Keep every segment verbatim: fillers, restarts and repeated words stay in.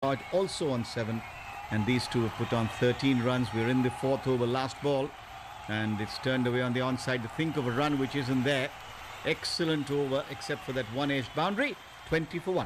caught also on seven, and these two have put on thirteen runs. We're in the fourth over, last ball, and it's turned away on the onside to think of a run which isn't there. Excellent over, except for that one-edged boundary. twenty for one.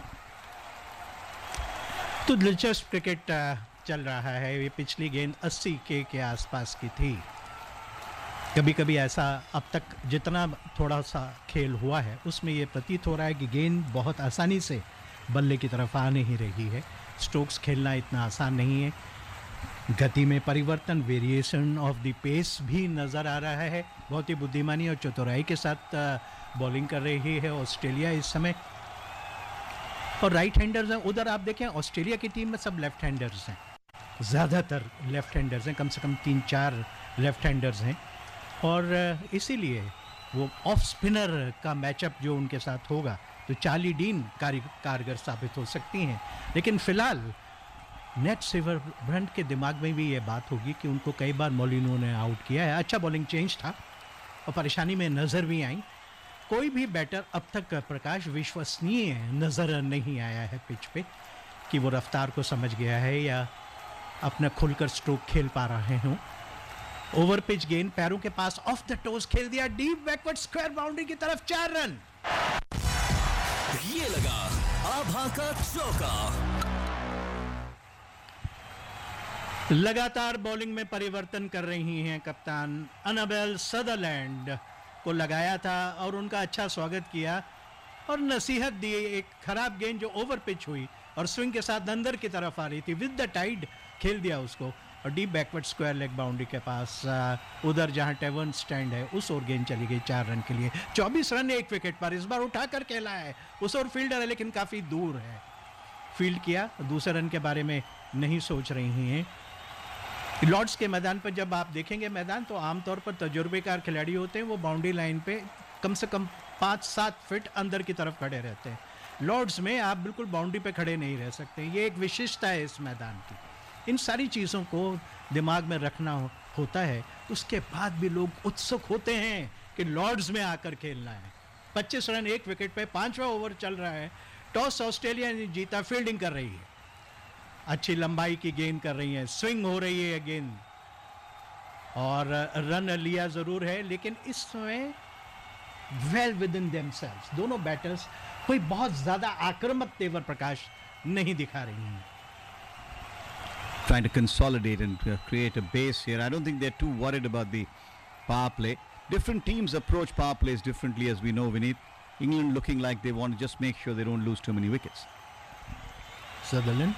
तो दिलचस्प cricket चल रहा है. ये पिछली गेंद अस्सी के के आसपास की थी. कभी कभी ऐसा अब तक जितना थोड़ा सा खेल हुआ है उसमें ये प्रतीत हो रहा है कि गेंद बहुत आसानी से बल्ले की तरफ आ नहीं रही है. स्ट्रोक्स खेलना इतना आसान नहीं है. गति में परिवर्तन, वेरिएशन ऑफ द पेस भी नज़र आ रहा है. बहुत ही बुद्धिमानी और चतुराई के साथ बॉलिंग कर रही है ऑस्ट्रेलिया इस समय. और राइट हैंडर्स हैं उधर. आप देखें ऑस्ट्रेलिया की टीम में सब लेफ्ट हैंडर्स हैं, ज़्यादातर लेफ्ट हैंडर्स हैं, कम से कम तीन चार लेफ्ट हैंडर्स हैं. और इसीलिए वो ऑफ स्पिनर का मैचअप जो उनके साथ होगा तो चार्ली डीन कारगर साबित हो सकती हैं. लेकिन फ़िलहाल नेट सिमरब्रंट के दिमाग में भी ये बात होगी कि उनको कई बार मोलिनो ने आउट किया है. अच्छा बॉलिंग चेंज था और परेशानी में नज़र भी आई. कोई भी बैटर अब तक प्रकाश विश्वसनीय नज़र नहीं आया है पिच पे कि वो रफ्तार को समझ गया है या अपना खुलकर स्ट्रोक खेल पा रहे हों. ओवर पिच गेंद पैरों के पास ऑफ द टोज खेल दिया डीप बैकवर्ड स्क्वायर बाउंड्री की तरफ. चार रन. ये लगा आभा का चौका. लगातार बॉलिंग में परिवर्तन कर रही हैं कप्तान अनाबेल सदरलैंड को लगाया था और उनका अच्छा स्वागत किया और नसीहत दी. एक खराब गेंद जो ओवर पिच हुई और स्विंग के साथ अंदर की तरफ आ रही थी, विद द टाइड खेल दिया उसको और deep backward square leg boundary के पास उधर जहां टेवर्न स्टैंड है उस ओर गेंद चली गई चार रन के लिए. चौबीस रन एक विकेट पर. इस बार उठाकर खेला है. उस ओर फील्डर है लेकिन काफ़ी दूर है. फील्ड किया, दूसरे रन के बारे में नहीं सोच रही हैं. लॉर्ड्स के मैदान पर जब आप देखेंगे मैदान तो आमतौर पर तजुर्बेकार खिलाड़ी होते हैं, वो बाउंड्री लाइन पे कम से कम पाँच सात फिट अंदर की तरफ खड़े रहते हैं. लॉर्ड्स में आप बिल्कुल बाउंड्री पे खड़े नहीं रह सकते. ये एक विशिष्टता है इस मैदान की. इन सारी चीज़ों को दिमाग में रखना हो, होता है. उसके बाद भी लोग उत्सुक होते हैं कि लॉर्ड्स में आकर खेलना है. पच्चीस रन एक विकेट पे, पाँचवा ओवर चल रहा है. टॉस ऑस्ट्रेलिया ने जीता, फील्डिंग कर रही है. अच्छी लंबाई की गेंद कर रही है, स्विंग हो रही है गेंद और रन लिया ज़रूर है लेकिन इस समय वेल विद इन देमसेल्व्स दोनों बैटर्स कोई बहुत ज़्यादा आक्रामक तेवर प्रकाश नहीं दिखा रही हैं. Trying to consolidate and uh, create a base here. I don't think they're too worried about the power play. Different teams approach power plays differently, as we know, Vineet. England looking like they want to just make sure they don't lose too many wickets. Sutherland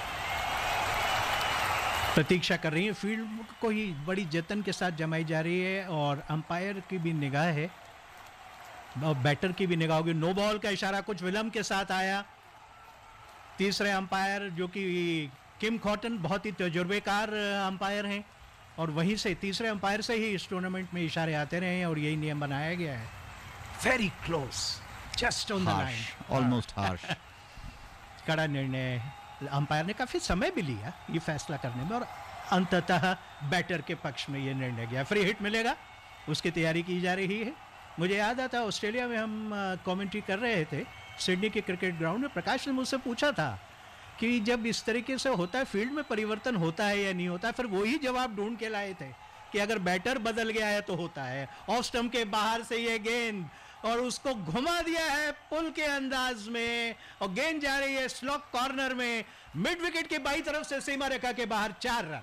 प्रतीक्षा कर रही है. Field को ही बड़ी जतन के साथ जमाई जा रही है और अंपायर की भी निगाह है और बैटर की भी निगाह होगी. नो बॉल का इशारा कुछ विलंब के साथ आया. तीसरे अंपायर जो कि किम कॉटन बहुत ही तजुर्बेकार अंपायर हैं और वहीं से तीसरे अंपायर से ही इस टूर्नामेंट में इशारे आते रहे हैं और यही नियम बनाया गया है. Very close, just on the line, almost harsh. कड़ा निर्णय. अंपायर ने काफ़ी समय भी लिया ये फैसला करने में और अंततः बैटर के पक्ष में ये निर्णय गया. फ्री हिट मिलेगा, उसकी तैयारी की जा रही है. मुझे याद आता ऑस्ट्रेलिया में हम कमेंट्री कर रहे थे सिडनी के क्रिकेट ग्राउंड में. प्रकाश ने मुझसे पूछा था कि जब इस तरीके से होता है फील्ड में परिवर्तन होता है या नहीं होता. फिर वही जवाब ढूंढ के लाए थे कि अगर बैटर बदल गया है तो होता है. ऑफ स्टंप के बाहर से ये गेंद और उसको घुमा दिया है पुल के अंदाज में और गेंद जा रही है स्लॉक कॉर्नर में मिड विकेट के बाई तरफ से सीमा रेखा के बाहर. चार रन.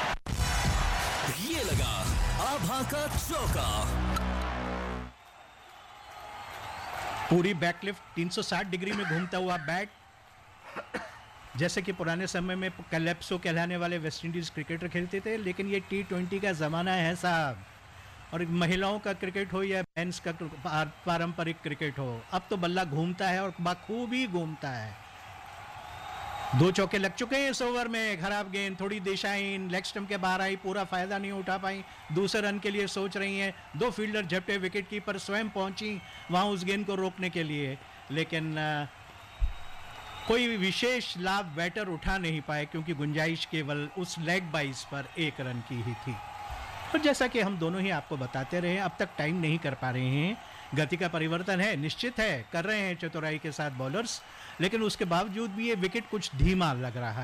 ये लगा आभा का चौका. पूरी बैकलिफ्ट तीन सौ साठ डिग्री में घूमता हुआ बैट, जैसे कि पुराने समय में कैलेप्सो कहलाने वाले वेस्ट इंडीज़ क्रिकेटर खेलते थे. लेकिन ये टी ट्वेंटी का ज़माना है साहब, और महिलाओं का क्रिकेट हो या मेंस का पारंपरिक क्रिकेट हो, अब तो बल्ला घूमता है और बखूबी घूमता है. दो चौके लग चुके हैं इस ओवर में. खराब गेंद, थोड़ी दिशाहीन, लेग स्टंप के बाहर आई, पूरा फायदा नहीं उठा पाई. दूसरे रन के लिए सोच रही हैं. दो फील्डर झपटे, विकेट कीपर स्वयं पहुंची वहां उस गेंद को रोकने के लिए, लेकिन आ, कोई विशेष लाभ बैटर उठा नहीं पाए क्योंकि गुंजाइश केवल उस लेग बाइस पर एक रन की ही थी. और जैसा कि हम दोनों ही आपको बताते रहे, अब तक टाइम नहीं कर पा रहे हैं. गति का परिवर्तन है, निश्चित है, कर रहे हैं चतुराई के साथ बॉलर्स, लेकिन उसके बावजूद भी ये विकेट कुछ धीमा लग रहा है.